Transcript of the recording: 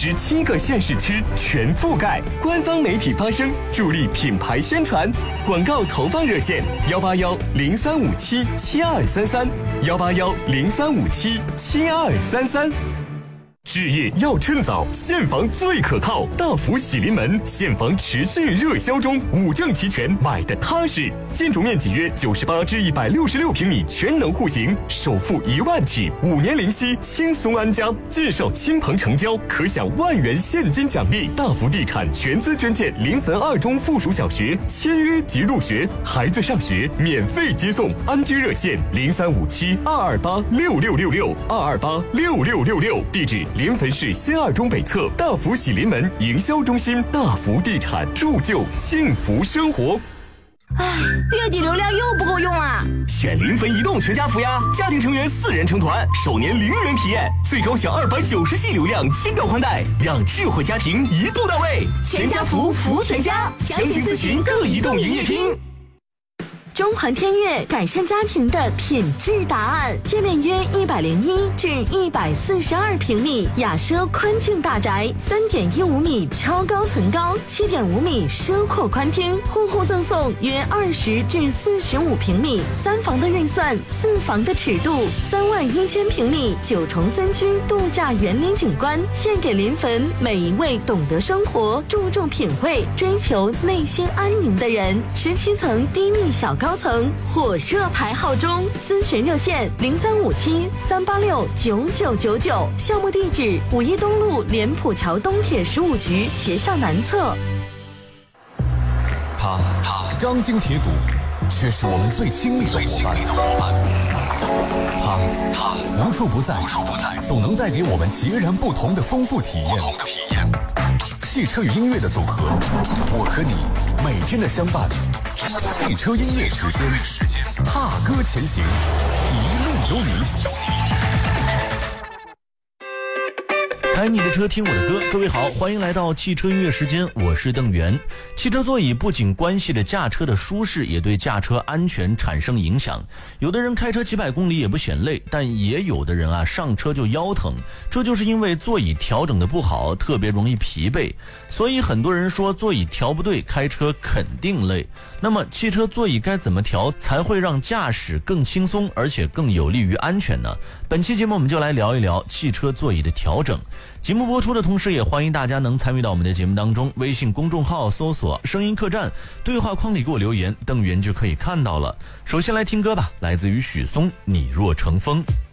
17个县市区全覆盖。官方媒体发声，助力品牌宣传。广告投放热线：181-0357-7233，181-0357-7233。置业要趁早，现房最可靠。大福喜临门，现房持续热销中，5证齐全，买的踏实。建筑面积约98至166平米，全能户型，首付1万起，5年零息，轻松安家。介绍亲朋成交，可享1万元现金奖励。大福地产全资捐建临汾2中附属小学，签约即入学，孩子上学免费接送。安居热线0357-228-6666，228-6666，地址临汾市新2中北侧大福喜临门营销中心。大福地产，铸就幸福生活。 唉，月底流量又不够用啊！ 选临汾移动全家福呀，家庭成员4人成团，首年0元体验，最高享290G 流量，轻độ宽带，让智慧家庭一步到位。 全家福，福全家，详情咨询各移动营业厅。 中环天悦改善家庭的品质答案，界面约101至142平米，雅奢宽净大宅，3.15米超高层高，7.5米奢阔宽厅，户户赠送约20至45平米，3房的预算，4房的尺度，31000平米9重3居度假园林景观，献给临汾每一位懂得生活、注重品味、追求内心安宁的人。17层低密小高层火热排号中，咨询热线0357-386-9999，项目地址5一东路莲浦桥东铁15局学校南侧。 他钢筋铁骨，却是我们最亲密的伙伴。他无处不在，总能带给我们截然不同的丰富体验。汽车与音乐的组合，我和你每天的相伴。汽车音乐时间，踏歌前行，一路有你。 开你的车，听我的歌。各位好，欢迎来到汽车音乐时间，我是邓源。汽车座椅不仅关系着驾车的舒适，也对驾车安全产生影响。有的人开车几百公里也不嫌累，但也有的人上车就腰疼，这就是因为座椅调整的不好，特别容易疲惫。所以很多人说座椅调不对，开车肯定累。那么汽车座椅该怎么调才会让驾驶更轻松，而且更有利于安全呢？本期节目我们就来聊一聊汽车座椅的调整。节目播出的同时，也欢迎大家能参与到我们的节目当中，微信公众号搜索声音客栈，对话框里给我留言，邓源就可以看到了。首先来听歌吧，来自于许嵩，你若成风。